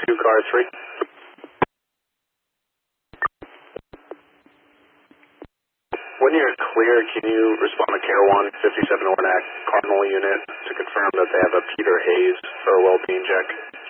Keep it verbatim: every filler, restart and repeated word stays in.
two, car three. When you're clear, can you respond to Care one, fifty-seven Ornac Cardinal unit to confirm that they have a Peter Hayes for a well-being check?